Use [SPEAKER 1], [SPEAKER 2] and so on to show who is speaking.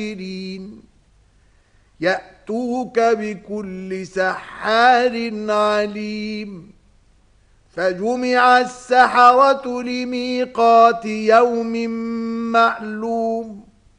[SPEAKER 1] يأتوك بكل سحار عليم. فجمع السحرة لميقات يوم معلوم